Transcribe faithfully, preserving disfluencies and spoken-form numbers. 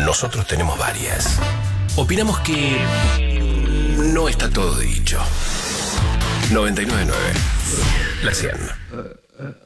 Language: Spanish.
nosotros tenemos varias. Opinamos que no está todo dicho. noventa y nueve punto nueve. La cien.